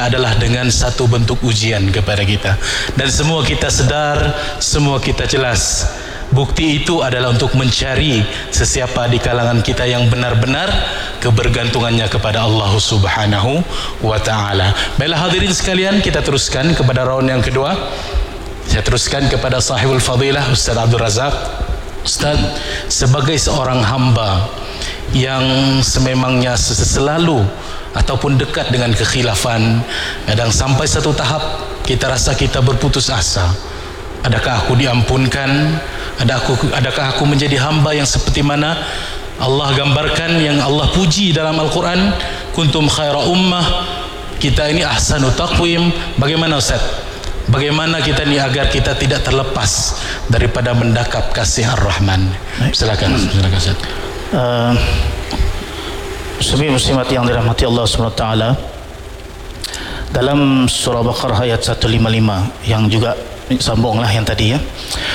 kita adalah dengan satu bentuk ujian kepada kita. Dan semua kita sedar, semua kita jelas, bukti itu adalah untuk mencari sesiapa di kalangan kita yang benar-benar kebergantungannya kepada Allah Subhanahu wa ta'ala. Baiklah hadirin sekalian, kita teruskan kepada round yang kedua. Saya teruskan kepada sahibul fadilah Ustaz Abdul Razak. Ustaz, sebagai seorang hamba yang sememangnya selalu ataupun dekat dengan kekhilafan, kadang sampai satu tahap kita rasa kita berputus asa. Adakah aku diampunkan? Adakah aku menjadi hamba yang seperti mana Allah gambarkan, yang Allah puji dalam Al-Quran, kuntum khaira ummah, kita ini ahsanu taqwim. Bagaimana Ustaz? Bagaimana kita ni agar kita tidak terlepas daripada mendakap kasih Ar-Rahman? Silakan Ustaz. Muslimat yang dirahmati Allah SWT, dalam surah Baqarah ayat 155 yang juga sambunglah yang tadi ya,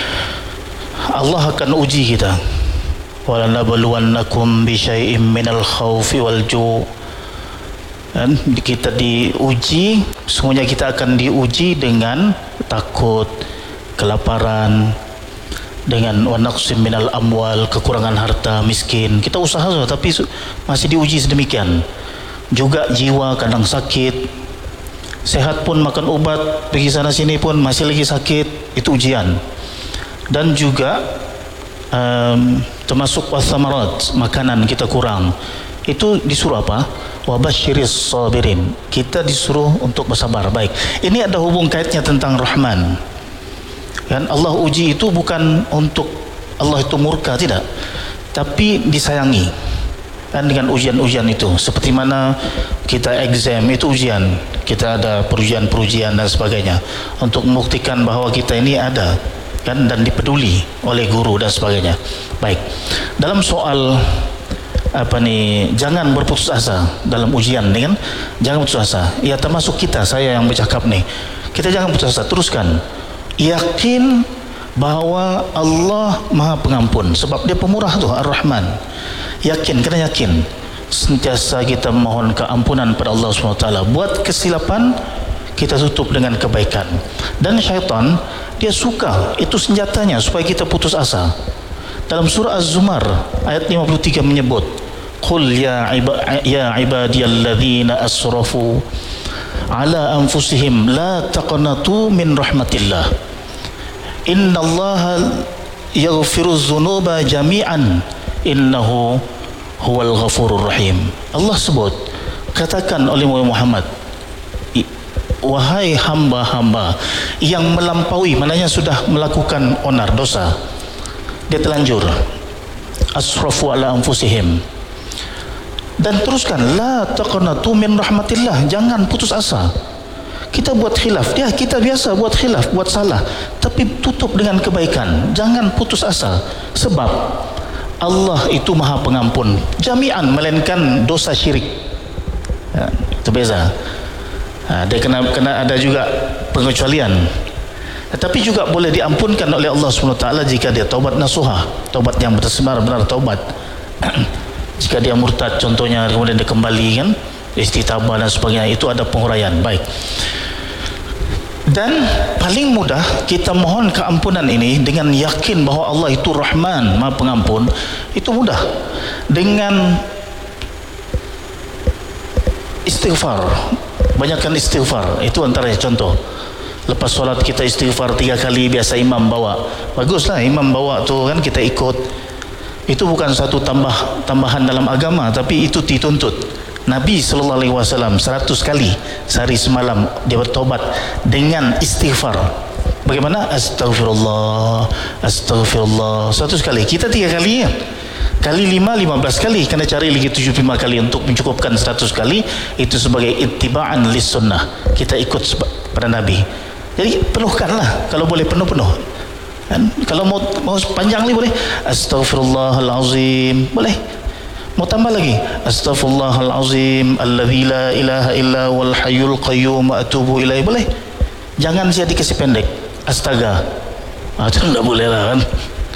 Allah akan uji kita, walanabluwannakum bisyai'im minal khawfi wal ju'. Dan kita diuji, semuanya kita akan diuji dengan takut, kelaparan, dengan wanaqsim minal amwal, kekurangan harta, miskin. Kita usaha tapi masih diuji sedemikian. Juga jiwa kadang sakit, sehat pun makan obat, pergi sana sini pun masih lagi sakit, itu ujian. Dan juga termasuk wathamarat, makanan kita kurang, itu disuruh apa? Wabasyiris sabirin, kita disuruh untuk bersabar. Baik, ini ada hubung kaitnya tentang Rahman. Kan Allah uji itu bukan untuk Allah itu murka, tidak, tapi disayangi. Dan dengan ujian-ujian itu, seperti mana kita exam itu ujian, kita ada perujian-perujian dan sebagainya untuk membuktikan bahawa kita ini ada kan, dan dipeduli oleh guru dan sebagainya. Baik, dalam soal jangan berputus asa dalam ujian ni kan, jangan putus asa. Ya, termasuk kita, saya yang bercakap nih, kita jangan putus asa, teruskan. Yakin bahawa Allah Maha Pengampun, sebab Dia pemurah tu, Ar-Rahman. Yakin, kena yakin. Sentiasa kita mohon keampunan pada Allah SWT. Buat kesilapan, kita tutup dengan kebaikan. Dan syaitan, dia suka, itu senjatanya supaya kita putus asa. Dalam surah Az-Zumar ayat 53 menyebut, qul ya ibadiyalladzina asrafu ala anfusihim la taqnatu min rahmatillah innallaha yaghfiruz dzunuba jami'an innahu huwal ghafurur rahim. Allah sebut, katakan oleh Muhammad, wahai hamba-hamba yang melampaui, maknanya sudah melakukan onar, dosa, dia telanjur, asrafu ala anfusihim. Dan teruskan, la taqnatu min rahmatillah, jangan putus asa. Kita buat khilaf, ya kita biasa buat khilaf, buat salah, tapi tutup dengan kebaikan, jangan putus asa. Sebab Allah itu Maha Pengampun jami'an, melainkan dosa syirik ya, itu beza. Dia kena ada juga pengecualian, tetapi juga boleh diampunkan oleh Allah SWT jika dia taubat nasuhah, taubat yang benar-benar taubat. Jika dia murtad contohnya, kemudian dia kembali kan, istitabah dan sebagainya, itu ada penguraian. Baik, dan paling mudah kita mohon keampunan ini dengan yakin bahawa Allah itu Rahman, Maha Pengampun. Itu mudah dengan istighfar, banyakkan istighfar. Itu antara contoh. Lepas solat kita istighfar 3 kali, biasa imam bawa, baguslah imam bawa tu kan, kita ikut. Itu bukan satu tambahan dalam agama, tapi itu dituntut. Nabi SAW 100 kali sehari semalam dia bertobat dengan istighfar. Bagaimana? Astaghfirullah, astaghfirullah 100 kali. Kita 3 kali ya, kali 5, 15 kali, kena cari lagi 75 kali untuk mencukupkan 100 kali. Itu sebagai ittiba'an lis sunnah, kita ikut pada Nabi. Jadi penuhkanlah, kalau boleh penuh-penuh. Dan kalau mau panjang ni boleh astaghfirullahalazim, boleh. Mau tambah lagi astaghfirullahalazim alladzi la ilaha illa wal hayyul qayyum wa atubu ilaihi, boleh. Jangan jadi kasih pendek astaga, itu enggak boleh lah kan.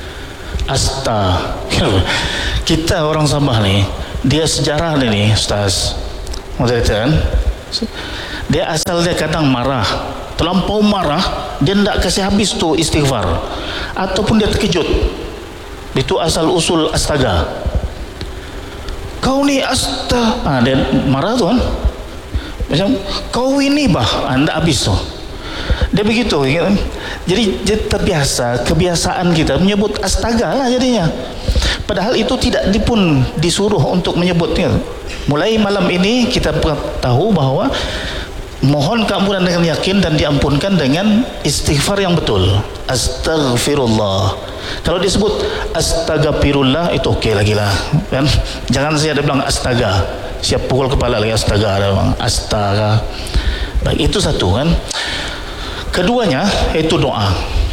Kita orang Sabah ni, dia sejarah ni Ustaz, mau cerita kan, Dia asal dia kadang marah, terlampau marah, dia tidak kasih habis tu istighfar, ataupun dia terkejut. Itu asal usul astaga. Kau ni dia marah tu kan, macam kau ini tidak habis tu. Dia begitu kan? Jadi dia terbiasa, kebiasaan kita menyebut astaga lah jadinya. Padahal itu tidak pun disuruh untuk menyebutnya. Mulai malam ini kita tahu bahawa mohon keampunan dengan yakin dan diampunkan dengan istighfar yang betul. Astaghfirullah. Kalau disebut astagfirullah itu okey lagi lah kan? Jangan saya ada bilang astaga, siap pukul kepala lagi astaga, ada bang astaga. Baik, itu satu kan. Keduanya itu doa.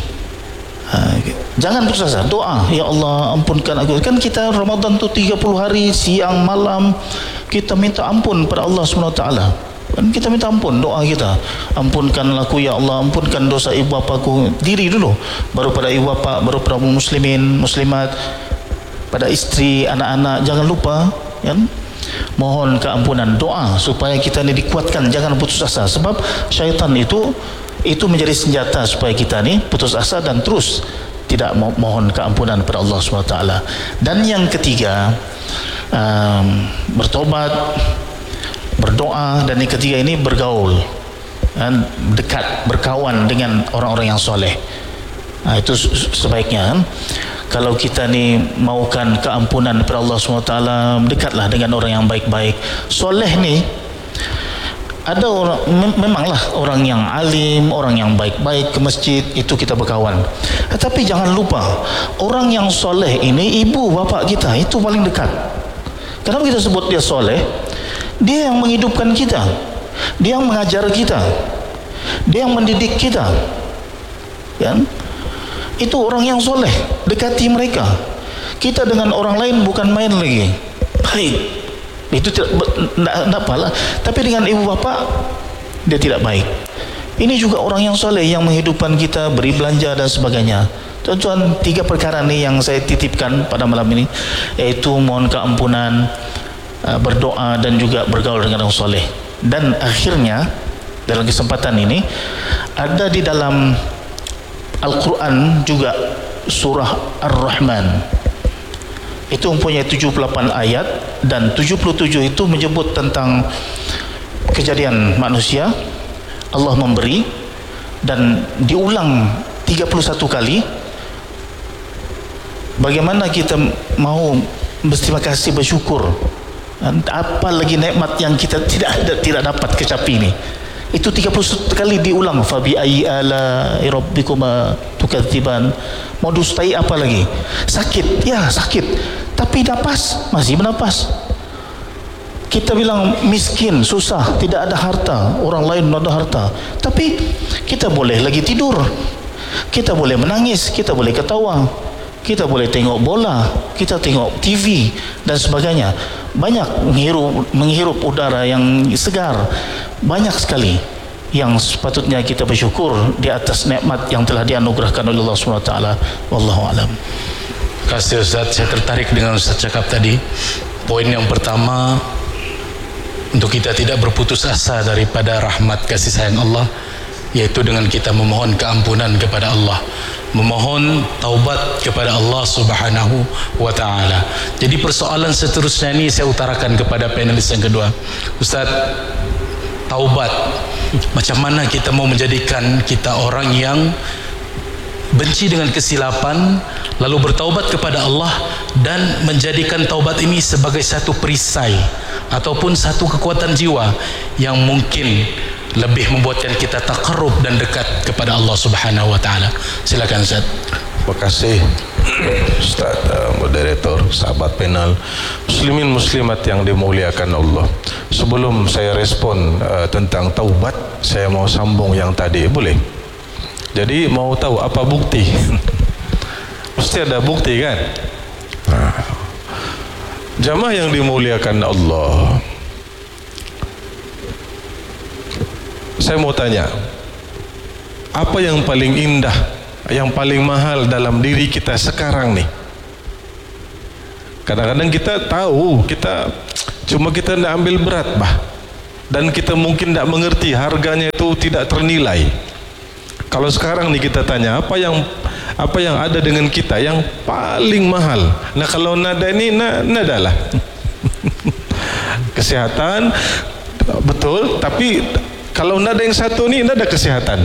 Jangan putus asa, doa, ya Allah ampunkan aku. Kan kita Ramadan tu 30 hari siang malam kita minta ampun pada Allah SWT. Kan kita minta ampun, doa kita, ampunkanlah aku ya Allah, ampunkan dosa ibu bapaku. Diri dulu, baru pada ibu bapa, baru pada muslimin muslimat, pada isteri, anak-anak. Jangan lupa kan, mohon keampunan, doa supaya kita ni dikuatkan, jangan putus asa. Sebab syaitan itu menjadi senjata supaya kita ni putus asa dan terus tidak mohon keampunan kepada Allah SWT. Dan yang ketiga, bertobat, berdoa, dan yang ketiga ini bergaul, dekat, berkawan dengan orang-orang yang soleh. Itu sebaiknya kan? Kalau kita ni maukan keampunan kepada Allah SWT, dekatlah dengan orang yang baik-baik. Soleh ni ada orang, memanglah orang yang alim, orang yang baik-baik ke masjid, itu kita berkawan. Tetapi jangan lupa, orang yang soleh ini ibu bapa kita, itu paling dekat. Kenapa kita sebut dia soleh? Dia yang menghidupkan kita, dia yang mengajar kita, dia yang mendidik kita kan? Itu orang yang soleh, dekati mereka. Kita dengan orang lain bukan main lagi, baik, itu tidak apalah. Tapi dengan ibu bapa dia tidak baik. Ini juga orang yang soleh yang menghidupkan kita, beri belanja dan sebagainya. Tuan-tuan, 3 perkara ni yang saya titipkan pada malam ini, yaitu mohon keampunan, berdoa, dan juga bergaul dengan orang soleh. Dan akhirnya dalam kesempatan ini ada di dalam Al-Quran juga surah Ar-Rahman. Itu mempunyai 78 ayat, dan 77 itu menyebut tentang kejadian manusia. Allah memberi, dan diulang 31 kali. Bagaimana kita mau berterima kasih, bersyukur, apa lagi nikmat yang kita tidak dapat kecapi ini. Itu 31 kali diulang. Fabi ayyi ala'i rabbikuma tukadziban. Mau dustai apa lagi? Sakit, ya sakit, tapi napas, masih bernapas. Kita bilang miskin, susah, tidak ada harta, orang lain ada harta, tapi kita boleh lagi tidur, kita boleh menangis, kita boleh ketawa, kita boleh tengok bola, kita tengok TV dan sebagainya. Banyak menghirup udara yang segar. Banyak sekali yang sepatutnya kita bersyukur di atas nikmat yang telah dianugerahkan oleh Allah SWT. Wallahu a'lam. Terima kasih Ustaz. Saya tertarik dengan Ustaz cakap tadi. Poin yang pertama, untuk kita tidak berputus asa daripada rahmat kasih sayang Allah, yaitu dengan kita memohon keampunan kepada Allah, memohon taubat kepada Allah Subhanahu wa ta'ala. Jadi persoalan seterusnya ini saya utarakan kepada panelis yang kedua. Ustaz, taubat, macam mana kita mau menjadikan kita orang yang benci dengan kesilapan, lalu bertaubat kepada Allah, dan menjadikan taubat ini sebagai satu perisai ataupun satu kekuatan jiwa yang mungkin lebih membuatkan kita taqarrub dan dekat kepada Allah Subhanahu wa ta'ala. Silakan Ustaz. Terima kasih Ustaz, moderator, sahabat panel, muslimin muslimat yang dimuliakan Allah. Sebelum saya respon tentang taubat, saya mau sambung yang tadi, boleh? Jadi mau tahu apa bukti? Mesti ada bukti kan? Jamaah yang dimuliakan Allah, saya mau tanya, apa yang paling indah, yang paling mahal dalam diri kita sekarang nih? Kadang-kadang kita tahu, kita tidak ambil berat dan kita mungkin tidak mengerti harganya itu tidak ternilai. Kalau sekarang nih kita tanya apa yang ada dengan kita yang paling mahal. Nah kalau nada ini nada lah. Kesehatan betul, tapi kalau nada yang satu ni nada kesehatan.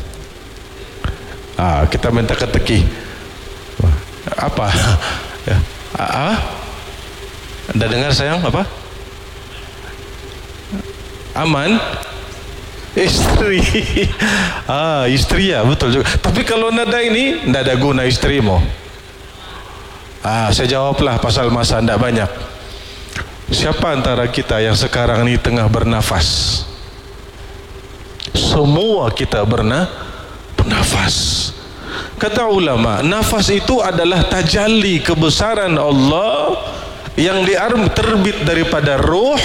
Kita minta keteki. Apa? Ya. Anda dengar sayang apa? Aman? Istri. Istri ya, betul juga. Tapi kalau nada ini tidak ada guna istrimu. Saya jawablah pasal masa tidak banyak. Siapa antara kita yang sekarang ini tengah bernafas? Semua kita bernafas. Kata ulama, nafas itu adalah tajalli kebesaran Allah yang terbit daripada ruh.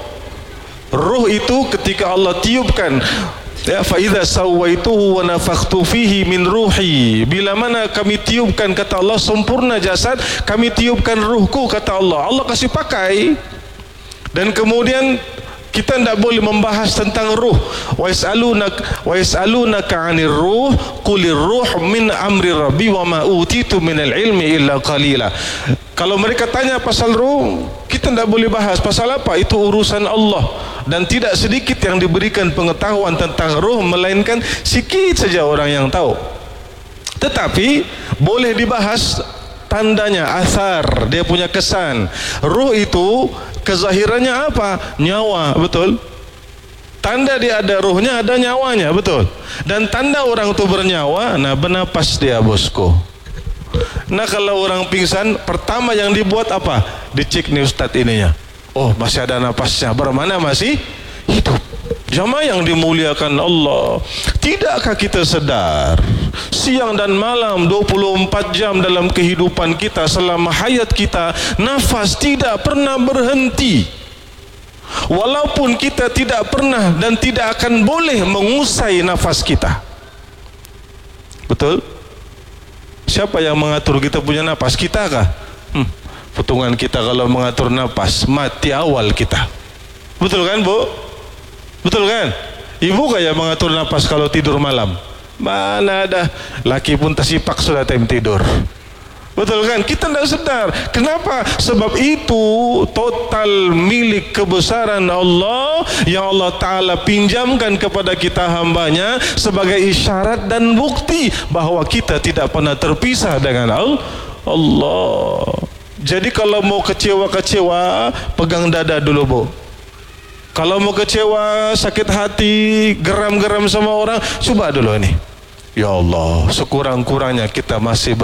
Ruh itu ketika Allah tiupkan, ya, fa idza sawaituhu wa nafakhtu fihi min ruhi, bila mana kami tiupkan, kata Allah, sempurna jasad, kami tiupkan ruhku, kata Allah. Allah kasih pakai. Dan kemudian kita tidak boleh membahas tentang ruh. Wa yas'alunaka 'anir ruh qulir ruh min amri rabbi wa ma utitu minal ilmi illa qalila. Kalau mereka tanya pasal ruh, kita tidak boleh bahas. Pasal apa? Itu urusan Allah. Dan tidak sedikit yang diberikan pengetahuan tentang ruh, melainkan sikit saja orang yang tahu. Tetapi boleh dibahas tandanya, asar, dia punya kesan. Ruh itu kezahirannya apa? Nyawa, betul? Tanda dia ada ruhnya, ada nyawanya, betul? Dan tanda orang itu bernyawa, bernapas dia, bosku. Nah kalau orang pingsan, pertama yang dibuat apa? Dicek nih Ustadz ininya. Oh, masih ada napasnya. Bermana masih hidup. Jamaah yang dimuliakan Allah, tidakkah kita sadar siang dan malam 24 jam dalam kehidupan kita, selama hayat kita, nafas tidak pernah berhenti. Walaupun kita tidak pernah dan tidak akan boleh mengusai nafas kita. Betul? Siapa yang mengatur kita punya nafas? Kita kah? Hitungan kita kalau mengatur nafas, mati awal kita. Betul kan, Bu? Betul kan? Ibu kayak mengatur nafas kalau tidur malam. Mana ada, laki pun tersipak sudah time tidur. Betul kan? Kita tidak sadar. Kenapa? Sebab itu total milik kebesaran Allah yang Allah Ta'ala pinjamkan kepada kita hambanya sebagai isyarat dan bukti bahawa kita tidak pernah terpisah dengan Allah. Jadi kalau mau kecewa-kecewa, pegang dada dulu, Bu. Kalau mau kecewa, sakit hati, geram-geram sama orang, coba dulu ini. Ya Allah, sekurang-kurangnya kita masih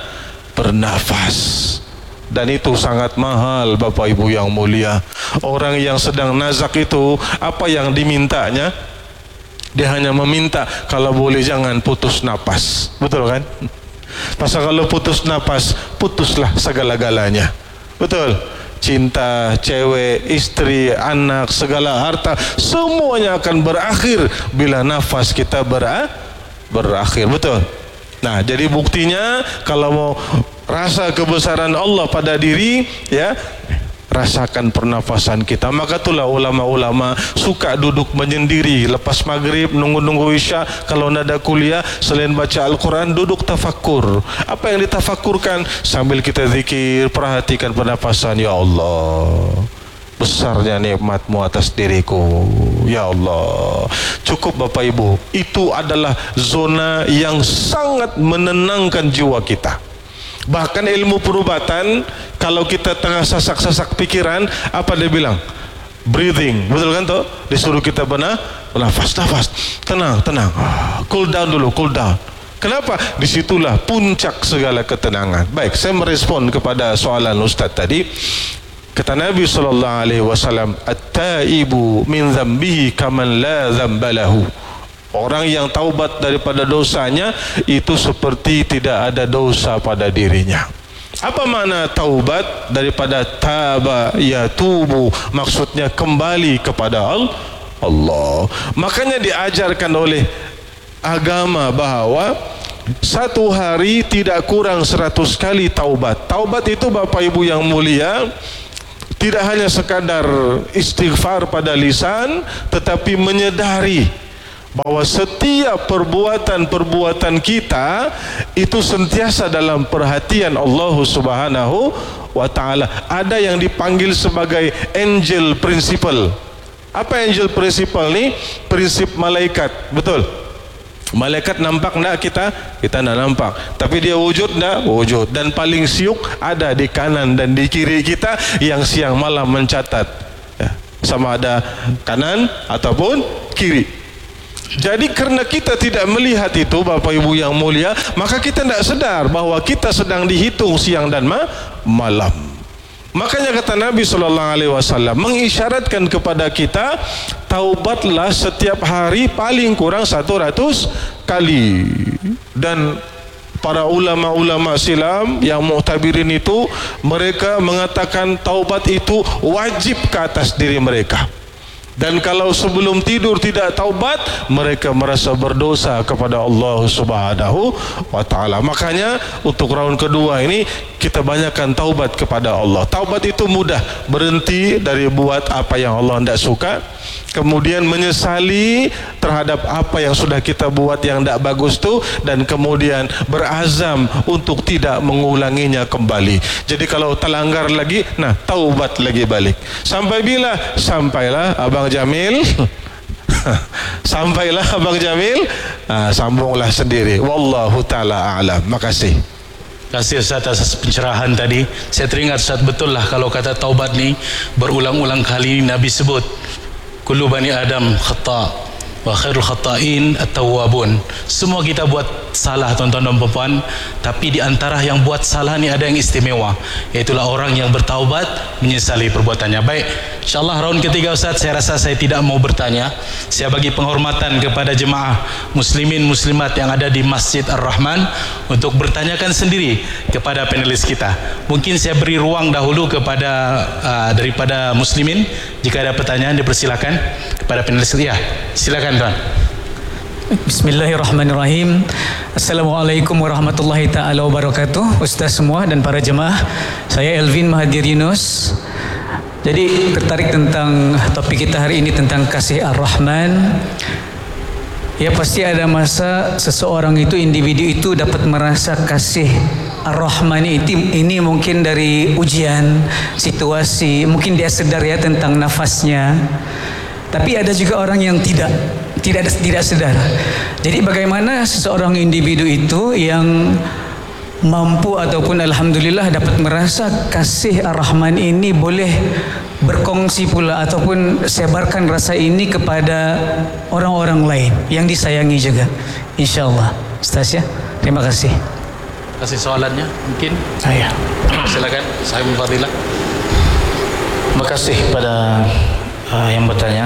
bernafas. Dan itu sangat mahal, Bapak Ibu yang mulia. Orang yang sedang nazak itu, apa yang dimintanya? Dia hanya meminta, kalau boleh jangan putus napas. Betul kan? Pasal kalau putus napas, putuslah segala-galanya. Betul? Cinta, cewek, istri, anak, segala harta, semuanya akan berakhir bila nafas kita berakhir. Betul? Nah, jadi buktinya kalau mau rasa kebesaran Allah pada diri, ya, rasakan pernafasan kita. Maka itulah ulama-ulama suka duduk menyendiri lepas maghrib, nunggu-nunggu isya. Kalau nada kuliah, selain baca Al-Quran, duduk tafakkur. Apa yang ditafakkurkan? Sambil kita zikir, perhatikan pernafasan. Ya Allah, besarnya nikmat-Mu atas diriku. Ya Allah. Cukup Bapak Ibu, itu adalah zona yang sangat menenangkan jiwa kita. Bahkan ilmu perubatan, kalau kita tengah sasak-sasak pikiran, apa dia bilang? Breathing, betul kan toh? Disuruh kita bernafas, tenang, cool down dulu, cool down. Kenapa? Disitulah puncak segala ketenangan. Baik, saya merespon kepada soalan Ustaz tadi. Kata Nabi SAW, at-taibu min dzambihi kaman la dzamba lahu. Orang yang taubat daripada dosanya itu seperti tidak ada dosa pada dirinya. Apa makna taubat? Daripada taba yatubu, maksudnya kembali kepada Allah. Makanya diajarkan oleh agama bahawa satu hari tidak kurang 100 kali taubat. Taubat itu Bapak Ibu yang mulia, tidak hanya sekadar istighfar pada lisan, tetapi menyedari bahwa setiap perbuatan-perbuatan kita itu sentiasa dalam perhatian Allah Subhanahu wa ta'ala. Ada yang dipanggil sebagai angel principle. Apa angel principle ni? Prinsip malaikat, betul? Malaikat nampak tak kita? Kita tak nampak. Tapi dia wujud tak? Wujud. Dan paling siuk ada di kanan dan di kiri kita yang siang malam mencatat, ya, sama ada kanan ataupun kiri. Jadi kerana kita tidak melihat itu, Bapak Ibu yang mulia, maka kita tidak sedar bahawa kita sedang dihitung siang dan malam. Makanya kata Nabi SAW mengisyaratkan kepada kita, taubatlah setiap hari paling kurang 100 kali. Dan para ulama-ulama silam yang mu'tabirin itu, mereka mengatakan taubat itu wajib ke atas diri mereka. Dan kalau sebelum tidur tidak taubat, mereka merasa berdosa kepada Allah Subhanahu wa ta'ala. Makanya untuk raun kedua ini kita banyakkan taubat kepada Allah. Taubat itu mudah, berhenti dari buat apa yang Allah tidak suka, kemudian menyesali terhadap apa yang sudah kita buat yang tidak bagus tu, dan kemudian berazam untuk tidak mengulanginya kembali. Jadi kalau terlanggar lagi, nah taubat lagi balik. Sampai bila? Sampailah Abang Jamil sampailah Abang Jamil, sambunglah sendiri. Wallahu ta'ala a'lam. Makasih. Terima kasih Ustaz atas pencerahan tadi. Saya teringat Ustaz, betul lah kalau kata taubat ni berulang-ulang kali Nabi sebut, kullu bani Adam khata' wa khairul khata'in at-tawwabun. Semua kita buat salah, tuan-tuan dan puan, tapi di antara yang buat salah ni ada yang istimewa, iaitulah orang yang bertaubat menyesali perbuatannya. Baik, insyaallah raun ketiga Ustaz, saya rasa saya tidak mau bertanya. Saya bagi penghormatan kepada jemaah muslimin muslimat yang ada di Masjid Ar-Rahman untuk bertanyakan sendiri kepada panelis kita. Mungkin saya beri ruang dahulu kepada daripada muslimin, jika ada pertanyaan dipersilakan kepada panelis. Ya, silakan tuan. Bismillahirrahmanirrahim. Assalamualaikum warahmatullahi ta'ala wabarakatuh. Ustaz semua dan para jemaah, saya Elvin Mahathir Yunus. Jadi tertarik tentang topik kita hari ini tentang kasih Ar-Rahman. Ya, pasti ada masa seseorang itu, individu itu dapat merasa kasih Ar-Rahman ini mungkin dari ujian, situasi, mungkin dia sedar ya tentang nafasnya. Tapi ada juga orang yang tidak sedar. Jadi bagaimana seseorang individu itu yang mampu ataupun alhamdulillah dapat merasa kasih Ar-Rahman ini boleh berkongsi pula ataupun sebarkan rasa ini kepada orang-orang lain yang disayangi juga, insyaallah. Ustaz ya, terima kasih. Kasih soalannya mungkin. Saya. Silakan, saya Fadilah. Terima kasih pada yang bertanya.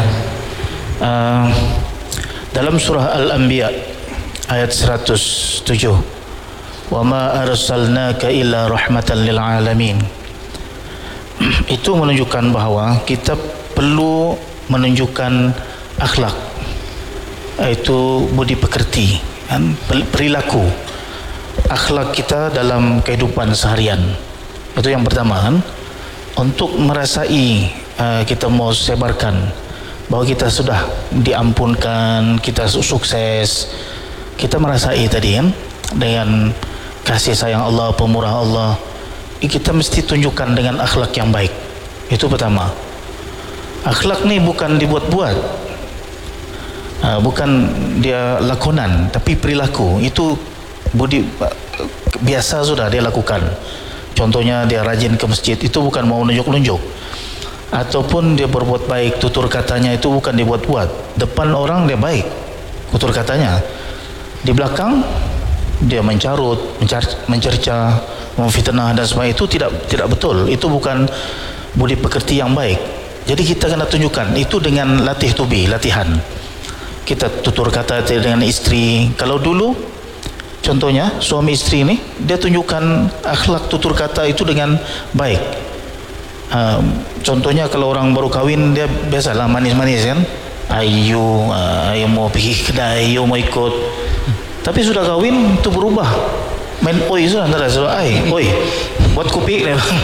Dalam surah Al-Anbiya ayat 107, wa ma arsalnaka illa rahmatan lil alamin, itu menunjukkan bahawa kita perlu menunjukkan akhlak, iaitu budi pekerti, perilaku akhlak kita dalam kehidupan seharian. Itu yang pertama kan, untuk merasai kita mau sebarkan bahawa kita sudah diampunkan, kita sukses, kita merasai tadi kan, dengan kasih sayang Allah, pemurah Allah, kita mesti tunjukkan dengan akhlak yang baik. Itu pertama. Akhlak ni bukan dibuat-buat, bukan dia lakonan, tapi perilaku. Itu budi biasa sudah dia lakukan. Contohnya dia rajin ke masjid, itu bukan mau nunjuk-nunjuk. Ataupun dia berbuat baik, tutur katanya itu bukan dibuat-buat. Depan orang dia baik tutur katanya, di belakang dia mencarut, mencerca, memfitnah dan sebagainya. Itu tidak betul. Itu bukan budi pekerti yang baik. Jadi kita kena tunjukkan itu dengan latihan. Kita tutur kata dengan isteri. Kalau dulu contohnya suami isteri ini, dia tunjukkan akhlak tutur kata itu dengan baik. Contohnya kalau orang baru kahwin, dia biasalah manis-manis kan, ayo mau pergi kedai, ayo mau ikut. Tapi sudah kahwin itu berubah, main oi sudah antara sudah oi buat kopi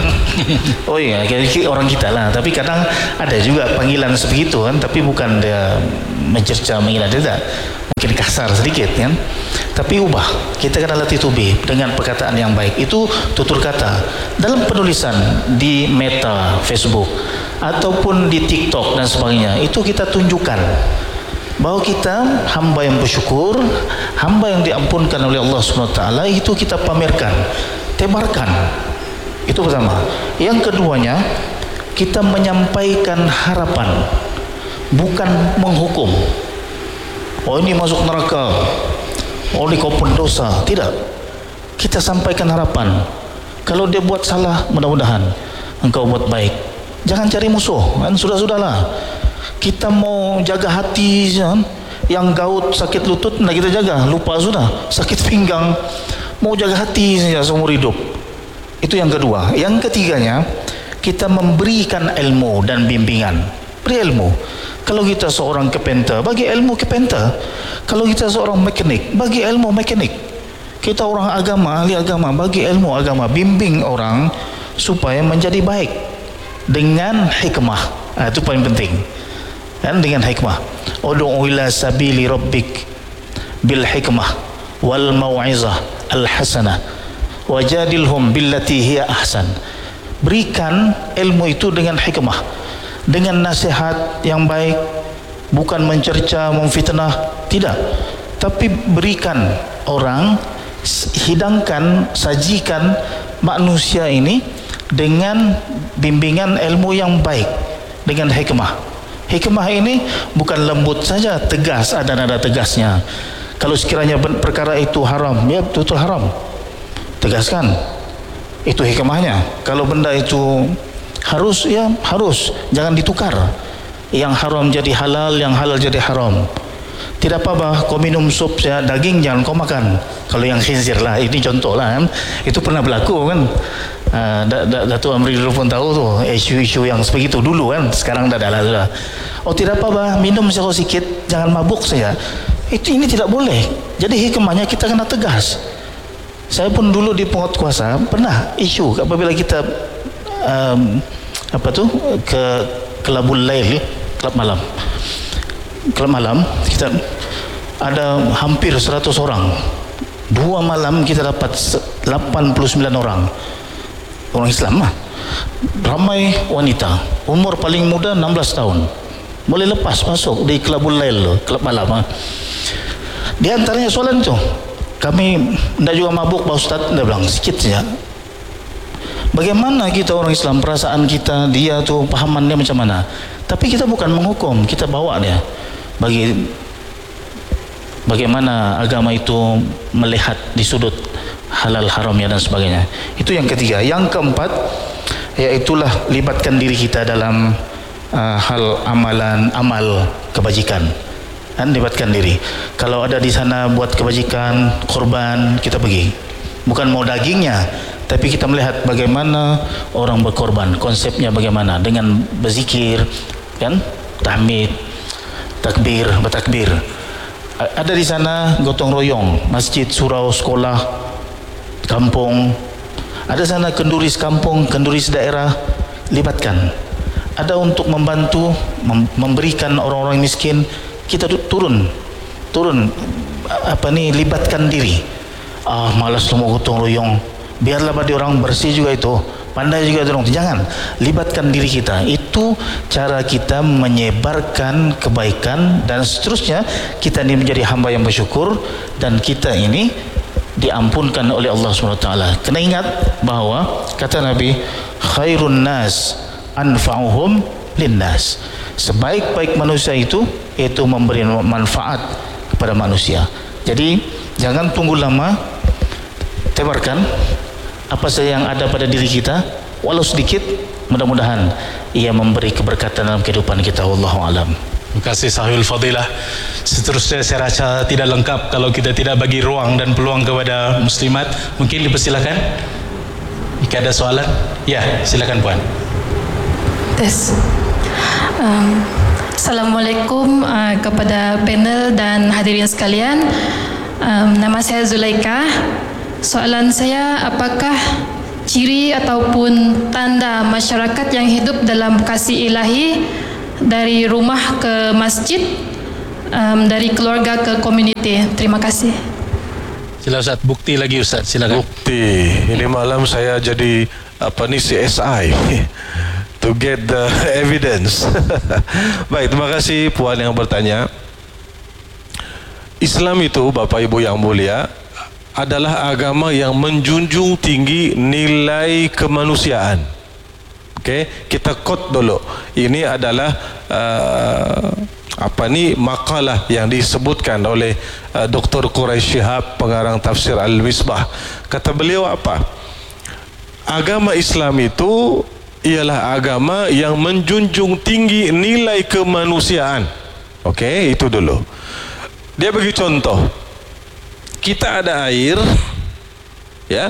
oi orang kita lah. Tapi kadang ada juga panggilan seperti itu kan, tapi bukan dia mencerca menghina, tidak, mungkin kasar sedikit kan. Tapi ubah, kita kena latih tubi dengan perkataan yang baik. Itu tutur kata dalam penulisan di Meta, Facebook ataupun di TikTok dan sebagainya. Itu kita tunjukkan bahwa kita hamba yang bersyukur, hamba yang diampunkan oleh Allah SWT. Itu kita pamerkan, tebarkan. Itu pertama. Yang keduanya, kita menyampaikan harapan, bukan menghukum. Oh ini masuk neraka, oh ini kau pendosa. Tidak, kita sampaikan harapan. Kalau dia buat salah, mudah-mudahan engkau buat baik. Jangan cari musuh kan, sudah-sudahlah. Kita mau jaga hati kan? Yang gaut sakit lutut nak kita jaga, lupa sudah. Sakit pinggang, mau jaga hati saja seumur hidup. Itu yang kedua. Yang ketiganya, kita memberikan ilmu dan bimbingan. Beri ilmu. Kalau kita seorang carpenter, bagi ilmu carpenter. Kalau kita seorang mekanik, bagi ilmu mekanik. Kita orang agama, ahli agama, bagi ilmu agama. Bimbing orang supaya menjadi baik dengan hikmah. Itu paling penting. Dan dengan hikmah. Ud'u ila sabili rabbik bil hikmah wal mau'izah al hasanah wajadilhum billati hiya ahsan. Berikan ilmu itu dengan hikmah, dengan nasihat yang baik, bukan mencerca, memfitnah, tidak. Tapi berikan orang, hidangkan, sajikan manusia ini dengan bimbingan ilmu yang baik, dengan hikmah. Hikmah ini bukan lembut saja, tegas, ada nada tegasnya. Kalau sekiranya perkara itu haram, ya betul haram, tegaskan. Itu hikmahnya. Kalau benda itu harus, ya harus, jangan ditukar. Yang haram jadi halal, yang halal jadi haram. Tidak apa-apa kau minum sup ya, daging jangan kau makan. Kalau yang khinzir lah, ini contoh lah kan. Itu pernah berlaku kan. Datuk Amri dulu pun tahu tuh isu-isu yang sebegitu dulu kan. Sekarang dah ada lah. Oh tidak apa-apa, minum sedikit, jangan mabuk saja. Ini tidak boleh. Jadi hikmahnya kita kena tegas. Saya pun dulu di Penguatkuasa pernah isu apabila kita ke Kelabul Lail, klub malam, kita ada hampir 100 orang. 2 malam kita dapat 89 orang Islam lah. Ramai wanita, umur paling muda 16 tahun. Boleh lepas masuk di Kelabul Lail, klub malam. Di antaranya soalan itu, kami tidak juga mabuk Pak Ustaz, dia bilang sikit saja. Bagaimana kita orang Islam, perasaan kita, dia tu pahamannya macam mana? Tapi kita bukan menghukum, kita bawa dia bagaimana agama itu melihat di sudut halal haramnya dan sebagainya. Itu yang ketiga. Yang keempat, yaitulah libatkan diri kita dalam hal amal kebajikan. Dan libatkan diri. Kalau ada di sana buat kebajikan, korban, kita pergi. Bukan mau dagingnya, tapi kita melihat bagaimana orang berkorban, konsepnya bagaimana, dengan berzikir, kan, tahmid, takbir, bertakbir. Ada di sana gotong royong, masjid, surau, sekolah, kampung. Ada sana kenduris kampung, kenduris daerah, libatkan. Ada untuk membantu, memberikan orang-orang miskin, kita turun, libatkan diri. Malas lu mau gotong royong, biarlah bagi orang bersih juga itu, pandai juga dorong. Jangan, libatkan diri kita. Itu cara kita menyebarkan kebaikan, dan seterusnya kita ini menjadi hamba yang bersyukur, dan kita ini diampunkan oleh Allah SWT. Kena ingat bahawa kata Nabi, khairun nas anfa'uhum linnas. Sebaik-baik manusia itu memberi manfaat kepada manusia. Jadi jangan tunggu lama, tebarkan apa saja yang ada pada diri kita, walau sedikit, mudah-mudahan ia memberi keberkatan dalam kehidupan kita. Wallahu alam. Terima kasih Sahibul Fadilah. Seterusnya saya rasa tidak lengkap kalau kita tidak bagi ruang dan peluang kepada muslimat. Mungkin dipersilakan jika ada soalan. Ya, silakan puan. Tes. Assalamualaikum kepada panel dan hadirin sekalian. Nama saya Zulaika. Soalan saya, apakah ciri ataupun tanda masyarakat yang hidup dalam kasih ilahi dari rumah ke masjid, dari keluarga ke komuniti? Terima kasih. Sila Ustaz, bukti lagi Ustaz, silakan. Bukti. Ini malam saya jadi CSI to get the evidence. Baik, terima kasih puan yang bertanya. Islam itu, Bapak Ibu yang mulia, adalah agama yang menjunjung tinggi nilai kemanusiaan. Okey, kita quote dulu. Ini adalah makalah yang disebutkan oleh Dr. Quraish Shihab, pengarang tafsir Al-Misbah. Kata beliau apa? Agama Islam itu ialah agama yang menjunjung tinggi nilai kemanusiaan. Okey, itu dulu. Dia bagi contoh. Kita ada air, ya.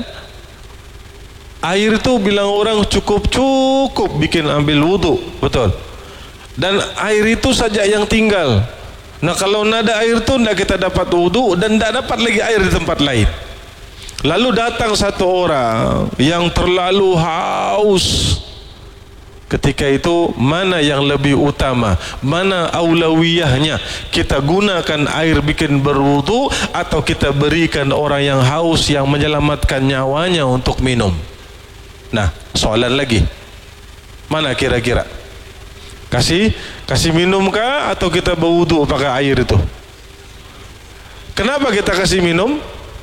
Air itu bilang orang cukup bikin ambil wudu, betul. Dan air itu saja yang tinggal. Nah, kalau nada air itu tidak kita dapat wudu dan tidak dapat lagi air di tempat lain. Lalu datang satu orang yang terlalu haus. Ketika itu mana yang lebih utama, mana aulawiyahnya, kita gunakan air bikin berwudu atau kita berikan orang yang haus yang menyelamatkan nyawanya untuk minum? Nah, soalan lagi, mana kira-kira? Kasih minum kah atau kita berwudu pakai air itu? Kenapa kita kasih minum?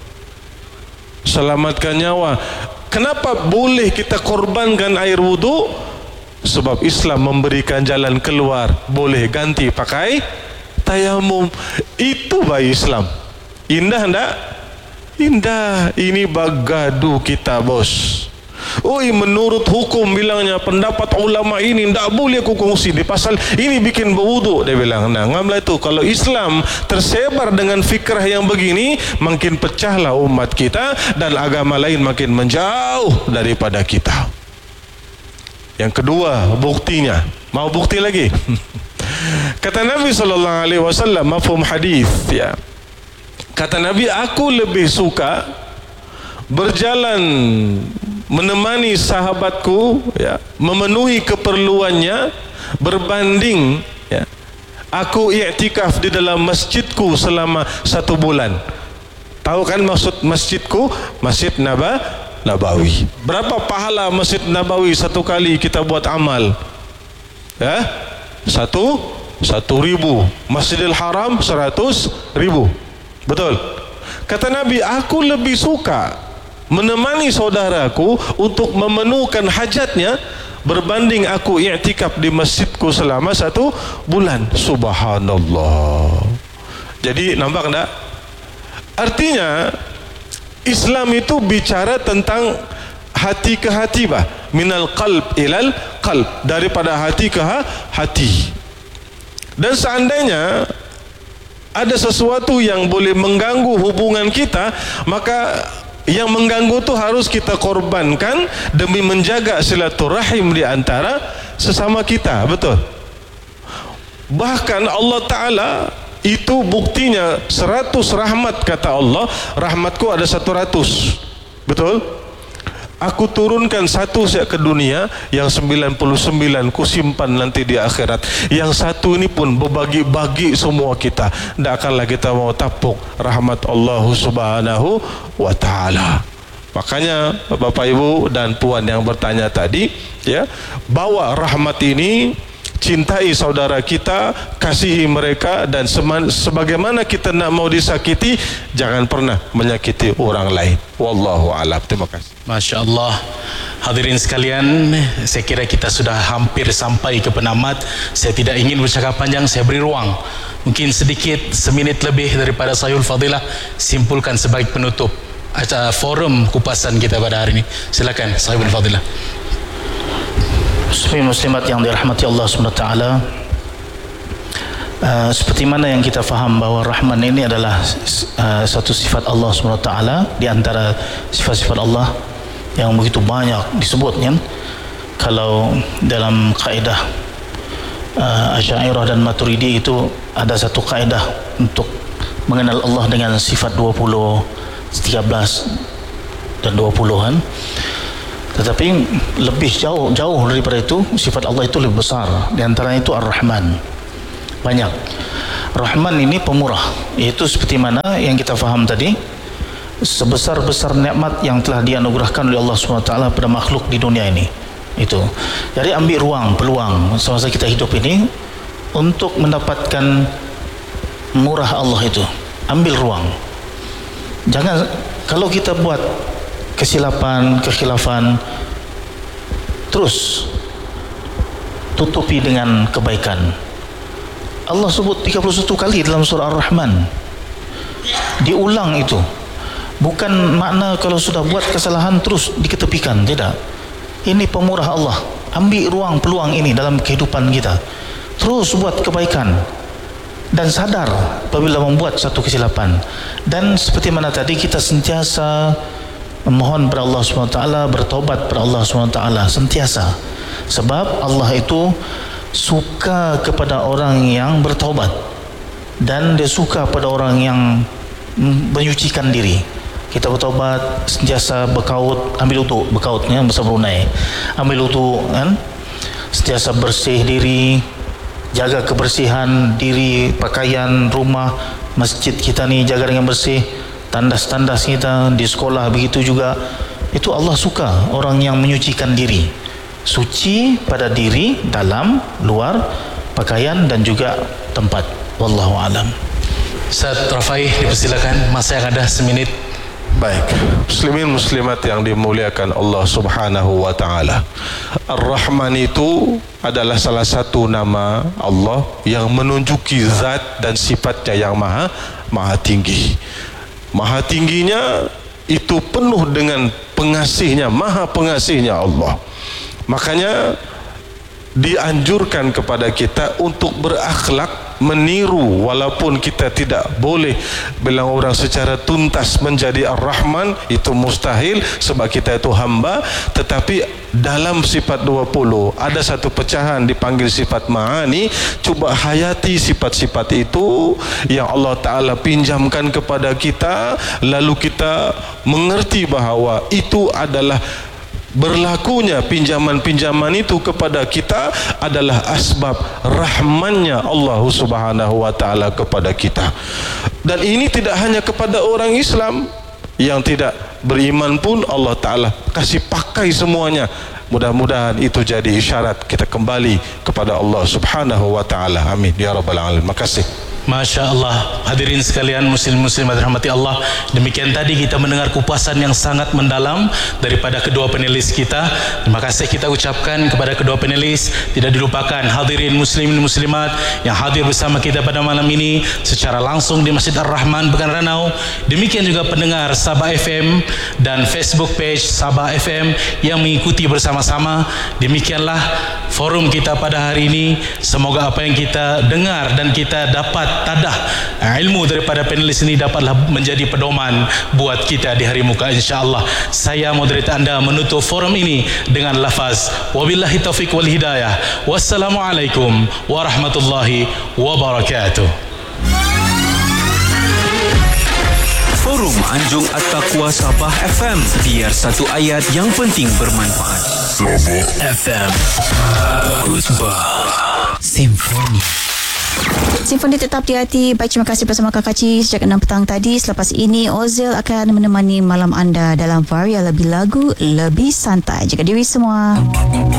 Selamatkan nyawa. Kenapa boleh kita korbankan air wudu? Sebab Islam memberikan jalan keluar, boleh ganti pakai tayamum. Itu bayi Islam. Indah enggak? Indah. Ini bagadu kita, bos. Menurut hukum bilangnya pendapat ulama ini tidak boleh aku kongsi di pasal ini bikin berwudu. Dia bilang, nah ngamlah itu. Kalau Islam tersebar dengan fikrah yang begini, makin pecahlah umat kita dan agama lain makin menjauh daripada kita. Yang kedua, buktinya. Mau bukti lagi? Kata Nabi SAW, mafhum hadis, ya. Kata Nabi, aku lebih suka berjalan menemani sahabatku, ya, memenuhi keperluannya berbanding, ya, aku i'tikaf di dalam masjidku selama 1 bulan. Tahu kan maksud masjidku? Masjid Nabawi. Berapa pahala Masjid Nabawi satu kali kita buat amal? Ya, 1.000. Masjidil Haram 100.000. Betul. Kata Nabi, aku lebih suka menemani saudaraku untuk memenuhkan hajatnya berbanding aku i'tikaf di masjidku selama 1 bulan. Subhanallah. Jadi nampak tak? Artinya Islam itu bicara tentang hati ke hati, minal qalb ilal qalb, daripada hati ke hati. Dan seandainya ada sesuatu yang boleh mengganggu hubungan kita, maka yang mengganggu itu harus kita korbankan demi menjaga silaturahim di antara sesama kita. Betul. Bahkan Allah Ta'ala itu buktinya 100 rahmat, kata Allah, rahmatku ada 100. Betul? Aku turunkan 1 saja ke dunia, yang 99 ku simpan nanti di akhirat. Yang 1 ini pun berbagi-bagi semua kita. Tidak akanlah kita mau tapuk rahmat Allah Subhanahu wa ta'ala. Makanya Bapak Ibu dan Puan yang bertanya tadi, ya, bawa rahmat ini, cintai saudara kita, kasihi mereka, dan sebagaimana kita nak mau disakiti, jangan pernah menyakiti orang lain. Wallahu a'lam. Terima kasih. Masya Allah. Hadirin sekalian, saya kira kita sudah hampir sampai ke penamat. Saya tidak ingin bercakap panjang, saya beri ruang mungkin sedikit, seminit lebih daripada Sahihul Fadilah, simpulkan sebagai penutup acara forum kupasan kita pada hari ini. Silakan Sahihul Fadilah. Muslim muslimat yang dirahmati Allah SWT, seperti mana yang kita faham bahawa Rahman ini adalah satu sifat Allah SWT di antara sifat-sifat Allah yang begitu banyak disebut, kan? Kalau dalam kaedah Asy'ariyah dan Maturidi itu ada satu kaedah untuk mengenal Allah dengan sifat 20, 13 dan 20-an. Tetapi lebih jauh daripada itu, sifat Allah itu lebih besar. Di antaranya itu Ar-Rahman. Banyak. Rahman ini pemurah, iaitu seperti mana yang kita faham tadi, sebesar-besar nikmat yang telah dianugerahkan oleh Allah SWT pada makhluk di dunia ini. Itu. Jadi ambil ruang, peluang semasa kita hidup ini untuk mendapatkan murah Allah itu. Ambil ruang. Jangan, kalau kita buat kesilapan, kekhilafan, terus tutupi dengan kebaikan. Allah sebut 31 kali dalam surah Ar-Rahman. Diulang itu. Bukan makna kalau sudah buat kesalahan terus diketepikan, tidak. Ini pemurah Allah. Ambil ruang, peluang ini dalam kehidupan kita. Terus buat kebaikan dan sadar apabila membuat satu kesilapan. Dan seperti mana tadi, kita sentiasa memohon kepada Allah SWT, bertobat kepada Allah SWT sentiasa. Sebab Allah itu suka kepada orang yang bertaubat, dan dia suka pada orang yang menyucikan diri. Kita bertaubat, sentiasa berkaut, ambil wudu, berkautnya bahasa Brunei, ambil wudu kan, sentiasa bersih diri, jaga kebersihan diri, pakaian, rumah, masjid kita ni jaga dengan bersih, tandas-tandas kita di sekolah begitu juga. Itu Allah suka orang yang menyucikan diri, suci pada diri, dalam, luar, pakaian dan juga tempat. Wallahu alam. Ustaz Rafai, dipersilakan, masa yang ada seminit. Baik, muslimin muslimat yang dimuliakan Allah Subhanahu wa taala. Ar-Rahman itu adalah salah satu nama Allah yang menunjuki zat dan sifatnya yang maha tinggi. Maha tingginya itu penuh dengan pengasihnya, maha pengasihnya Allah. Makanya dianjurkan kepada kita untuk berakhlak meniru, walaupun kita tidak boleh bilang orang secara tuntas menjadi Ar-Rahman, itu mustahil sebab kita itu hamba. Tetapi dalam sifat 20 ada satu pecahan dipanggil sifat ma'ani. Cuba hayati sifat-sifat itu yang Allah Ta'ala pinjamkan kepada kita, lalu kita mengerti bahawa itu adalah berlakunya pinjaman-pinjaman itu kepada kita adalah asbab rahmannya Allah Subhanahu wa taala kepada kita. Dan ini tidak hanya kepada orang Islam, yang tidak beriman pun Allah Ta'ala kasih pakai semuanya. Mudah-mudahan itu jadi isyarat kita kembali kepada Allah Subhanahu wa taala. Amin ya rabbal alamin. Makasih. Masya Allah, hadirin sekalian, muslim-muslimat rahmati Allah. Demikian tadi kita mendengar kupasan yang sangat mendalam daripada kedua panelis kita. Terima kasih kita ucapkan kepada kedua panelis. Tidak dilupakan hadirin muslimin muslimat yang hadir bersama kita pada malam ini secara langsung di Masjid Ar-Rahman Pekan Ranau. Demikian juga pendengar Sabah FM dan Facebook page Sabah FM yang mengikuti bersama-sama. Demikianlah forum kita pada hari ini. Semoga apa yang kita dengar dan kita dapat tadah ilmu daripada panelis ini dapatlah menjadi pedoman buat kita di hari muka, insya-Allah. Saya moderator anda menutup forum ini dengan lafaz wabillahi taufiq wal hidayah. Wassalamualaikum warahmatullahi wabarakatuh. Forum Anjung At-Taqwa Sabah FM, biar satu ayat yang penting bermanfaat. Sabah FM Simfoni tetap di hati. Baik, terima kasih bersama Kak Kaci sejak 6 petang tadi. Selepas ini Ozil akan menemani malam anda dalam varia lebih lagu, lebih santai. Jaga diri semua.